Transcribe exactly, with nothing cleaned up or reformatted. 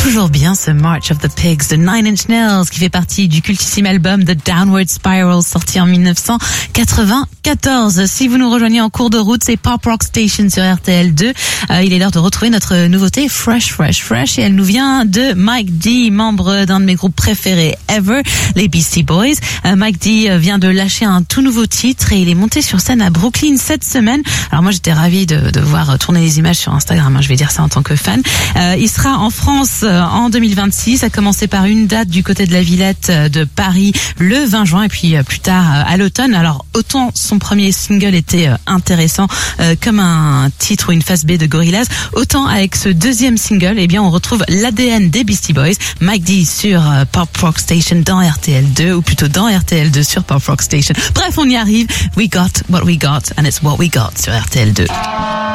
toujours bien ce March of the Pigs de Nine Inch Nails qui fait partie du cultissime album The Downward Spiral sorti en dix-neuf cent quatre-vingt-quatorze. Si vous nous rejoignez en cours de route, c'est Pop Rock Station sur R T L deux. Euh, il est l'heure de retrouver notre nouveauté Fresh, Fresh, Fresh et elle nous vient de Mike D, membre d'un de mes groupes préférés ever, les Beastie Boys. Euh, Mike D vient de lâcher un tout nouveau titre et il est monté sur scène à Brooklyn cette semaine. Alors moi j'étais ravie de, de voir tourner les images sur Instagram, hein, je vais dire ça en tant que fan. Euh, il sera en France euh, en deux mille vingt-six, a commencé par une date du côté de la Villette euh, de Paris le vingt juin et puis euh, plus tard euh, à l'automne. Alors autant son premier single était euh, intéressant euh, comme un titre ou une face B de Gorillaz, autant avec ce deuxième single, eh bien on retrouve l'A D N des Beastie Boys. Mike D sur euh, Pop Rock Station dans R T L deux ou plutôt dans R T L deux sur Pop Rock Station. Bref, on y arrive. We got what we got and it's what we got sur R T L deux.